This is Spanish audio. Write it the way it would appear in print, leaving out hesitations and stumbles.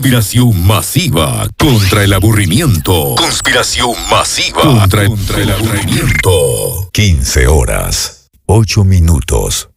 Conspiración masiva contra el aburrimiento. Conspiración masiva contra el aburrimiento. 15 horas, 8 minutos.